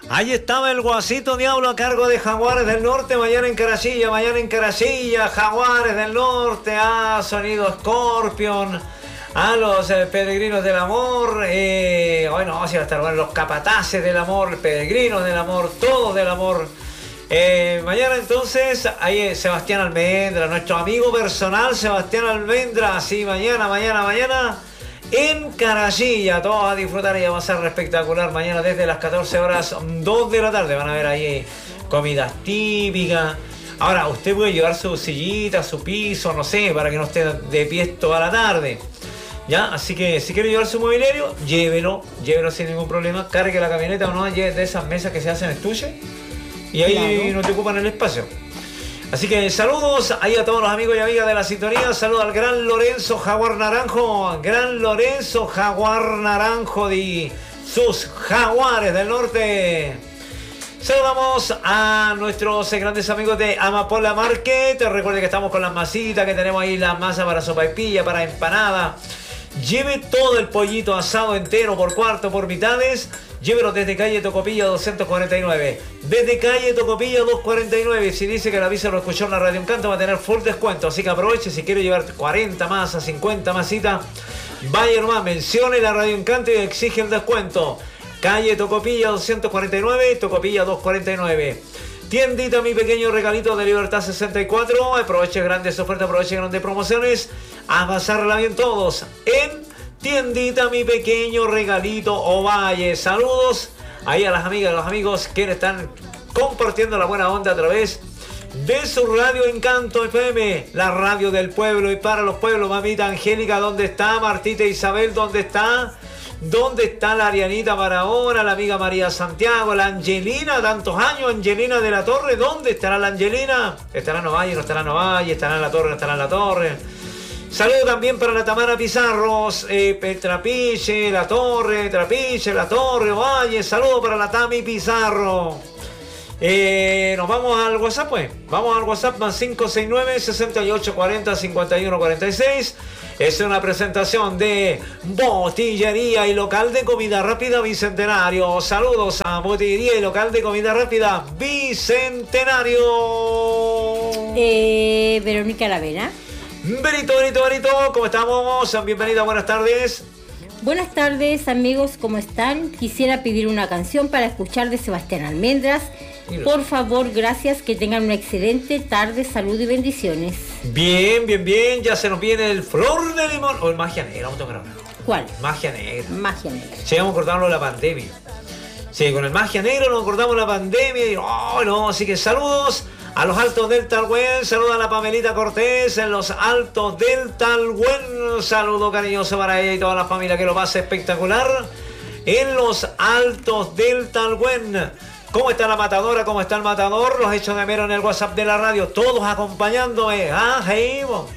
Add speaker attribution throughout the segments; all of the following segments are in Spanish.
Speaker 1: Ahí estaba el Guasito Diablo a cargo de Jaguares del Norte. Mañana en Caracilla, Jaguares del Norte, sonido Scorpion, a los peregrinos del amor. Bueno, si va a estar bueno, los capataces del amor, peregrinos del amor, todos del amor. Mañana entonces, ahí Sebastián Almendra, nuestro amigo personal Sebastián Almendra. Sí, mañana. En Caracilla, todos a disfrutar y va a ser espectacular. Mañana desde las 14 horas, 2 de la tarde, van a ver ahí comidas típicas. Ahora, usted puede llevar su sillita, su piso, no sé, para que no esté de pie toda la tarde. ¿Ya? Así que si quiere llevar su mobiliario, llévelo sin ningún problema. Cargue la camioneta o no, de esas mesas que se hacen estuche. Y ahí claro, no te ocupan el espacio. Así que saludos ahí a todos los amigos y amigas de la sintonía. Saludos al gran Lorenzo Jaguar Naranjo. Gran Lorenzo Jaguar Naranjo de sus Jaguares del Norte. Saludamos a nuestros grandes amigos de Amapola Market. Recuerden que estamos con las masitas, que tenemos ahí la masa para sopaipilla, para empanada. Lleve todo el pollito asado entero por cuarto, por mitades. Llévelo desde calle Tocopilla 249. Desde calle Tocopilla 249. Si dice que la avisa lo escuchó en la Radio Encanto, va a tener full descuento. Así que aproveche, si quiere llevar 40 masas, 50 masitas, vaya nomás, mencione la Radio Encanto y exige el descuento. Calle Tocopilla 249, Tocopilla 249. Tiendita Mi Pequeño Regalito de Libertad 64. Aproveche grandes ofertas, aproveche grandes promociones. A pasarla bien todos en Tiendita Mi Pequeño Regalito Ovalle. Saludos ahí a las amigas y los amigos que están compartiendo la buena onda a través de su Radio Encanto FM, la radio del pueblo y para los pueblos. Mamita Angélica, ¿dónde está? Martita Isabel, ¿dónde está? ¿Dónde está la Arianita Barahona, la amiga María Santiago, la Angelina, tantos años, Angelina de la Torre? ¿Dónde estará la Angelina? ¿Estará en Ovalle, no estará en Ovalle? ¿Estará en la Torre, no estará en la Torre? Saludos también para la Tamara Pizarros, Trapiche, La Torre, Ovalle. Saludos para la Tami Pizarro. Nos vamos al WhatsApp, pues. Vamos al WhatsApp más 569-6840-5146. Es una presentación de Botillería y Local de Comida Rápida Bicentenario. Saludos a Botillería y Local de Comida Rápida Bicentenario.
Speaker 2: Verónica Lavena.
Speaker 1: Benito, ¿cómo estamos? Bienvenida, buenas tardes.
Speaker 2: Buenas tardes, amigos, ¿cómo están? Quisiera pedir una canción para escuchar de Sebastián Almendras. Por favor, gracias, que tengan una excelente tarde, salud y bendiciones.
Speaker 1: Bien, ya se nos viene el Flor de Limón o el Magia Negra, vamos a tocar ahora.
Speaker 2: ¿Cuál?
Speaker 1: Magia Negra.
Speaker 2: Sí,
Speaker 1: vamos a cortarlo la pandemia. Sí, con el Magia Negra nos cortamos la pandemia y así que saludos a los Altos del Talgüen, saludos a la Pamelita Cortés en los Altos del Talgüen, saludo cariñoso para ella y toda la familia, que lo pase espectacular en los Altos del Talgüen. ¿Cómo está la matadora? ¿Cómo está el matador? Los echo de menos en el WhatsApp de la radio, todos acompañándome. Jaimo.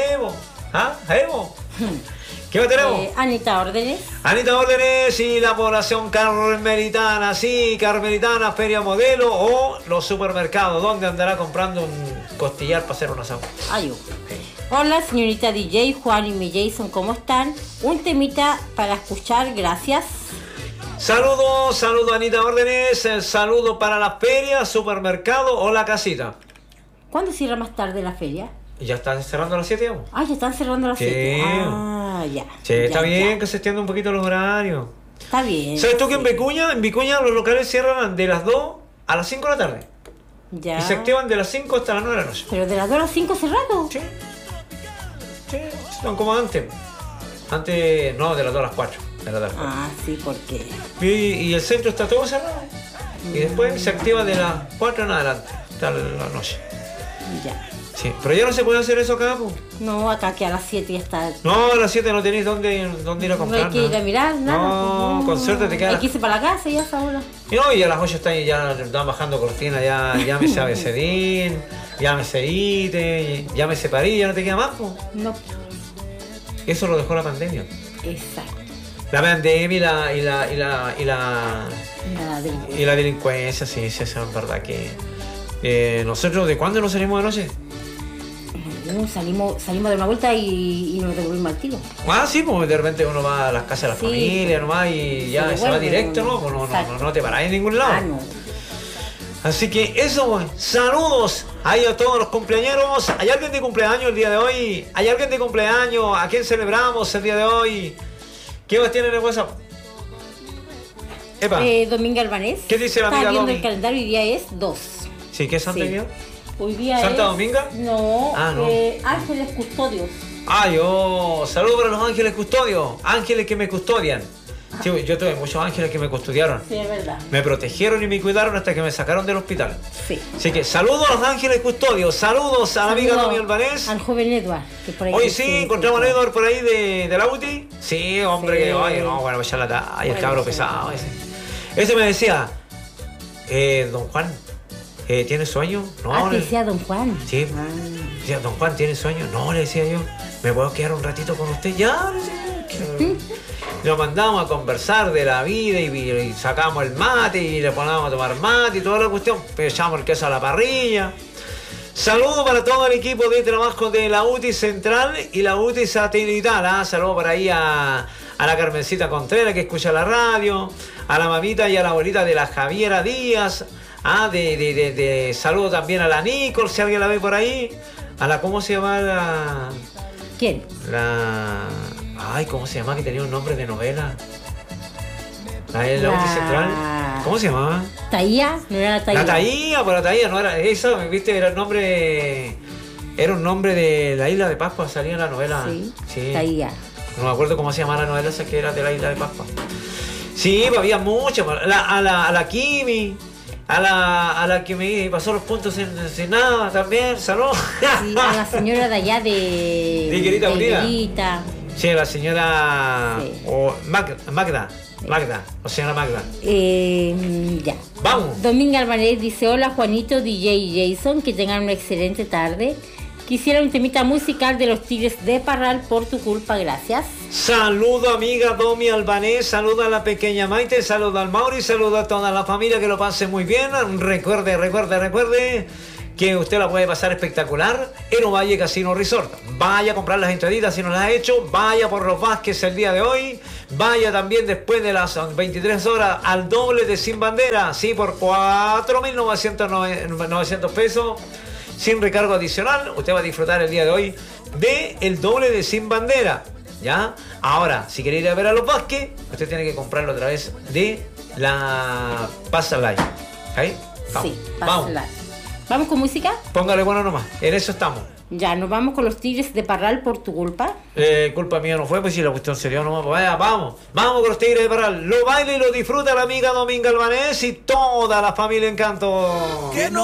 Speaker 1: ¿Qué más tenemos?
Speaker 2: Anita Órdenes
Speaker 1: Y la población carmelitana, sí, carmelitana, Feria Modelo o los supermercados, donde andará comprando un costillar para hacer un asado.
Speaker 2: Hola, señorita DJ, Juan y mi Jason, ¿cómo están? Un temita para escuchar, gracias.
Speaker 1: Saludos, Anita Órdenes, saludo para la feria, supermercado o la casita.
Speaker 2: ¿Cuándo cierra más tarde la feria?
Speaker 1: Ya están cerrando a las 7, ¿no?
Speaker 2: Ya están cerrando a las 7. Ya.
Speaker 1: Sí, está bien que se extienda un poquito los horarios.
Speaker 2: Está bien.
Speaker 1: ¿Sabes tú que en Vicuña los locales cierran de las 2 a las 5 de la tarde?
Speaker 2: Ya.
Speaker 1: Y se activan de las 5 hasta las 9 de la noche.
Speaker 2: ¿Pero de las 2 a las 5 cerrado?
Speaker 1: Sí, son como antes. Antes, no, de las 2 a las 4 de la tarde.
Speaker 2: Sí, ¿por qué?
Speaker 1: Y el centro está todo cerrado. Y después se activa de las 4 en adelante, hasta la noche.
Speaker 2: Ya.
Speaker 1: Sí, pero ya no se puede hacer eso acá, pues.
Speaker 2: No, acá que a las 7 ya está.
Speaker 1: No, a las 7 no tenéis dónde ir a comprar.
Speaker 2: No hay que ir a mirar, nada.
Speaker 1: No, con suerte te quedas.
Speaker 2: Hay que irse para la casa ya esa hora.
Speaker 1: Y a las 8 están bajando cortinas, ya me sé abecedín, ya me sé ítem, ya me sé París, ya no te queda más, pues.
Speaker 2: No.
Speaker 1: Eso lo dejó la pandemia.
Speaker 2: Exacto.
Speaker 1: La pandemia y la delincuencia, sí, eso es verdad que... nosotros, ¿de cuándo no salimos de noche?
Speaker 2: salimos de una vuelta y nos devolvimos al tiro.
Speaker 1: Ah, sí, pues de repente uno va a las casas de la familia nomás y ya se va directo, ¿no? No te paráis en ningún lado.
Speaker 2: No.
Speaker 1: Así que eso, saludos ahí a todos los cumpleañeros. ¿Hay alguien de cumpleaños el día de hoy? ¿Hay alguien de cumpleaños? ¿A quién celebramos el día de hoy? ¿Qué más tienen en el WhatsApp? Epa.
Speaker 2: Dominga Albanés.
Speaker 1: ¿Qué dice la amiga
Speaker 2: Está viendo
Speaker 1: Domi?
Speaker 2: el calendario, hoy día es 2.
Speaker 1: Sí, ¿qué es Santa Día?
Speaker 2: Hoy día
Speaker 1: ¿Santa
Speaker 2: es...
Speaker 1: Dominga?
Speaker 2: No,
Speaker 1: no.
Speaker 2: Ángeles Custodios.
Speaker 1: Saludos para los ángeles custodios, ángeles que me custodian. Sí, yo tuve muchos ángeles que me custodiaron.
Speaker 2: Sí, es verdad.
Speaker 1: Me protegieron y me cuidaron hasta que me sacaron del hospital.
Speaker 2: Sí.
Speaker 1: Así que saludos a los ángeles custodios, saludos a la amiga Domi Albanés.
Speaker 2: Al joven Edward. Que por ahí
Speaker 1: Hoy sí, encontramos a Edward por ahí de la UTI. Sí, hombre,
Speaker 2: Sí.
Speaker 1: que ay, no, bueno, ya la talla, el cabro pesado ese. Ese me decía, don Juan, ¿tiene sueño? No,
Speaker 2: te decía don Juan.
Speaker 1: Sí, decía, don Juan, ¿tiene sueño? No, le decía yo, ¿me puedo quedar un ratito con usted? Ya, le decía. Nos mandamos a conversar de la vida y sacamos el mate y le poníamos a tomar mate y toda la cuestión. Echamos el queso a la parrilla. Saludos para todo el equipo de trabajo de la UTI Central y la UTI Satelital. Saludos por ahí a la Carmencita Contreras que escucha la radio, a la mamita y a la abuelita de la Javiera Díaz. Saludos también a la Nicole, si alguien la ve por ahí. A la, ¿cómo se llama la...?
Speaker 2: ¿Quién?
Speaker 1: ¿Cómo se llama? Que tenía un nombre de novela. La UTI Central. ¿Cómo se llamaba?
Speaker 2: Taía, no era la Taía.
Speaker 1: La Taía, pero la Taía no era eso, ¿viste? Era el nombre. Era un nombre de la Isla de Pascua, salía en la novela.
Speaker 2: Sí. Taía.
Speaker 1: No me acuerdo cómo se llamaba la novela esa que era de la Isla de Pascua. Sí, pues había muchas. A la Kimi. A la que me pasó los puntos sin nada también, saludos.
Speaker 2: Sí, a la señora de allá de
Speaker 1: Higuerita Unida.
Speaker 2: Higuerita.
Speaker 1: Sí, la señora Magda, la señora Magda.
Speaker 2: Ya.
Speaker 1: Vamos.
Speaker 2: Dominga Albanés dice, hola Juanito, DJ y Jason, que tengan una excelente tarde. Quisiera un temita musical de los Tigres de Parral, por tu culpa, gracias.
Speaker 1: Saludo amiga Domi Albanés, saludo a la pequeña Maite, saludo al Mauri, saludo a toda la familia, que lo pase muy bien. Recuerde que usted la puede pasar espectacular en Ovalle Casino Resort. Vaya a comprar las entraditas si no las ha hecho, vaya por los Vázquez el día de hoy, vaya también después de las 23 horas al doble de Sin Bandera, sí, por 4.900 pesos. Sin recargo adicional, usted va a disfrutar el día de hoy de el doble de Sin Bandera, ¿ya? Ahora, si quiere ir a ver a los Vázquez, usted tiene que comprarlo a través de la Pasa Live. ¿Ahí? Vamos.
Speaker 2: Sí, Pasa Live. ¿Vamos con música?
Speaker 1: Póngale bueno nomás, en eso estamos.
Speaker 2: Ya, nos vamos con los Tigres de Parral, por tu culpa.
Speaker 1: Culpa mía no fue, pues si la cuestión se dio nomás, pues vaya, vamos con los Tigres de Parral. Lo baila y lo disfruta la amiga Dominga Albanés y toda la familia Encanto. Que no